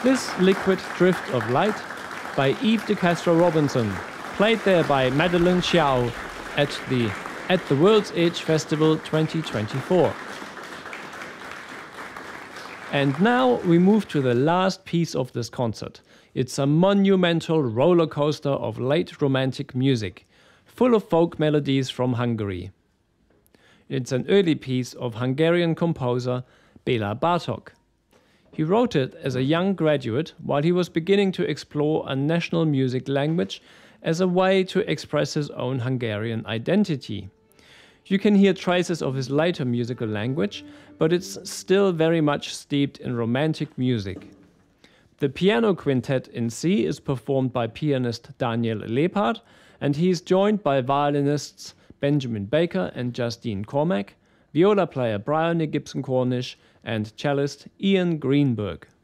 This Liquid Drift of Light by Eve de Castro Robinson, played there by Madeleine Xiao at the World's Edge Festival 2024. And now we move to the last piece of this concert. It's a monumental roller coaster of late Romantic music, full of folk melodies from Hungary. It's an early piece of Hungarian composer Béla Bartók. He wrote it as a young graduate while he was beginning to explore a national music language as a way to express his own Hungarian identity. You can hear traces of his later musical language, but it's still very much steeped in Romantic music. The piano quintet in C is performed by pianist Daniel Lepard, and he is joined by violinists Benjamin Baker and Justine Cormack, viola player Bryony Gibson Cornish, and cellist Ian Greenberg.